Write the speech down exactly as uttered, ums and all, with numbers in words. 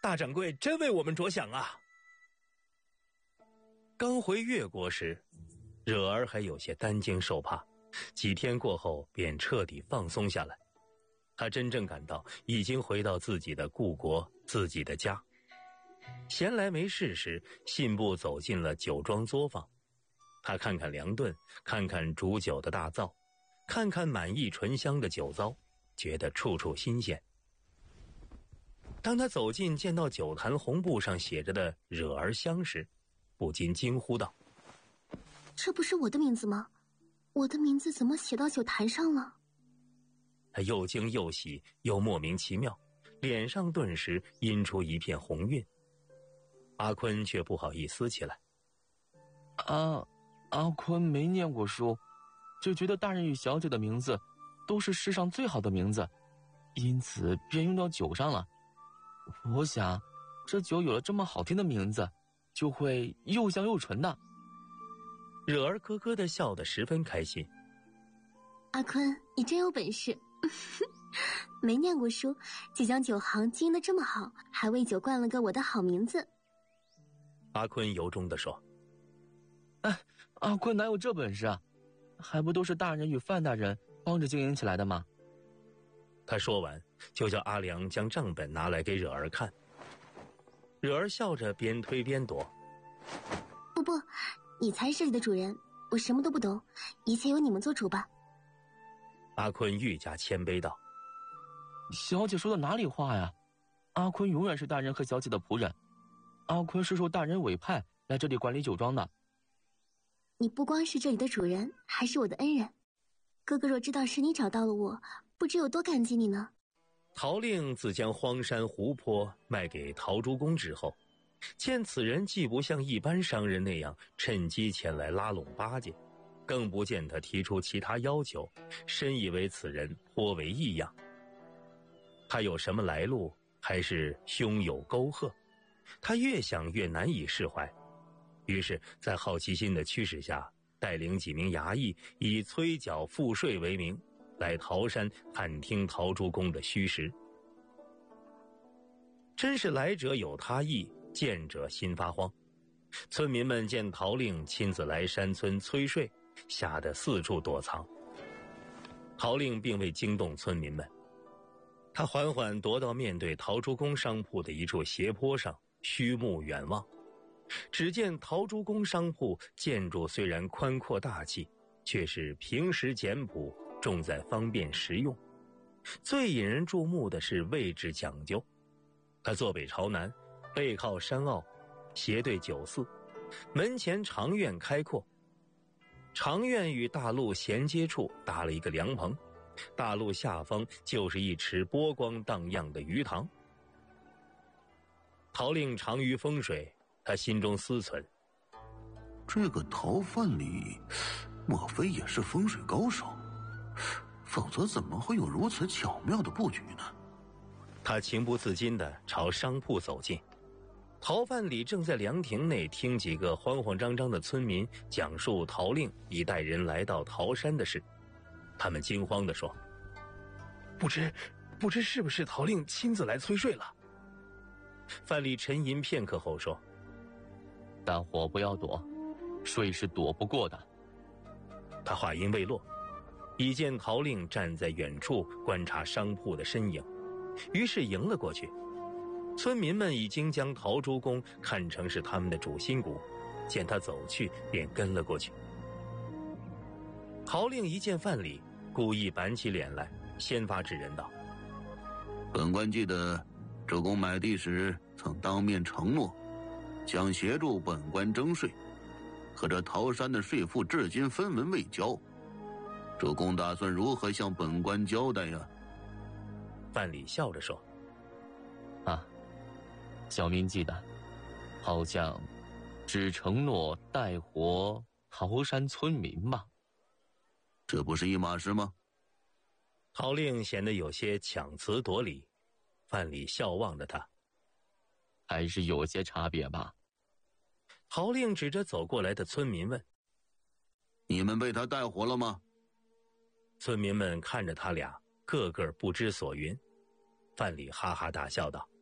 大掌柜真为我们着想啊！刚回越国时，惹儿还有些担惊受怕，几天过后便彻底放松下来。他真正感到已经回到自己的故国，自己的家。闲来没事时，信步走进了酒庄作坊。他看看粮顿，看看煮酒的大灶，看看满溢醇香的酒糟，觉得处处新鲜。当他走近见到酒坛红布上写着的惹儿香时，不禁惊呼道： 这不是我的名字吗？我的名字怎么写到酒坛上了？ 他又惊又喜又莫名其妙，脸上顿时阴出一片红晕。阿坤却不好意思起来： 啊，阿坤没念过书，就觉得大人与小姐的名字都是世上最好的名字，因此便用到酒上了。我想这酒有了这么好听的名字，就会又香又醇的。 惹儿咯咯地笑得十分开心。 阿坤，你真有本事。没念过书，就将酒行经营得这么好，还为酒冠了个我的好名字。 阿坤由衷地说： 哎，阿坤哪有这本事啊？还不都是大人与范大人帮着经营起来的吗？ 他说完就叫阿良将账本拿来给惹儿看。惹儿笑着边推边躲： 不不，你才是这里的主人，我什么都不懂，一切由你们做主吧。 阿坤愈加谦卑道： 小姐说的哪里话呀？阿坤永远是大人和小姐的仆人，阿坤是受大人委派来这里管理酒庄的。 你不光是这里的主人，还是我的恩人。哥哥若知道是你找到了我，不知有多感激你呢。 陶令自将荒山湖泊卖给陶朱公之后，见此人既不像一般商人那样趁机前来拉拢巴结，更不见他提出其他要求，深以为此人颇为异样。他有什么来路，还是胸有沟壑？他越想越难以释怀，于是在好奇心的驱使下，带领几名衙役以催缴赋税为名，来桃山探听陶朱公的虚实。真是来者有他意，见者心发慌。村民们见陶令亲自来山村催税，吓得四处躲藏。陶令并未惊动村民们，他缓缓踱到面对陶朱公商铺的一处斜坡上，虚目远望。只见陶朱公商铺建筑虽然宽阔大气，却是平实简朴，重在方便实用。最引人注目的是位置讲究，它坐北朝南，背靠山坳，斜对酒肆，门前长院开阔。长院与大路衔接处搭了一个凉棚，大路下方就是一池波光荡漾的鱼塘。陶令长于风水，他心中思忖： 这个陶范蠡莫非也是风水高手？否则怎么会有如此巧妙的布局呢？ 他情不自禁地朝商铺走近。陶范蠡正在凉亭内听几个慌慌张张的村民讲述陶令已带人来到桃山的事。他们惊慌地说： 不知不知是不是陶令亲自来催税了？ 范蠡沉吟片刻后说： 大伙不要躲，税是躲不过的。 他话音未落，已见陶令站在远处观察商铺的身影，于是迎了过去。村民们已经将陶朱公看成是他们的主心骨，见他走去便跟了过去。陶令一见范蠡，故意板起脸来，先发制人道： 本官记得主公买地时曾当面承诺将协助本官征税，可这桃山的税赋至今分文未交，主公打算如何向本官交代呀？ 范蠡笑着说： 啊，小民记得，好像只承诺带活桃山村民吧？ 这不是一码事吗？ 陶令显得有些强词夺理，范蠡笑望着他： 还是有些差别吧。 陶令指着走过来的村民问： 你们被他带活了吗？ 村民们看着他俩，个个不知所云。范蠡哈哈大笑道：